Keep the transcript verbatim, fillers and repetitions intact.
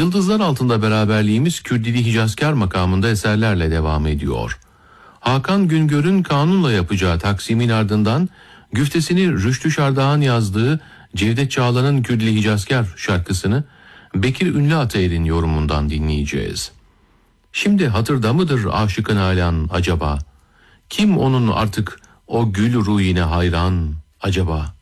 Yıldızlar altında beraberliğimiz Kürdili Hicazkar makamında eserlerle devam ediyor. Hakan Güngör'ün kanunla yapacağı taksimin ardından güftesini Rüştü Şardağ'ın yazdığı Cevdet Çağlan'ın Kürdili Hicazkar şarkısını Bekir Ünlü Atayer'in yorumundan dinleyeceğiz. Şimdi hatırda mıdır aşıkın halen acaba? Kim onun artık o gül ruhine hayran acaba?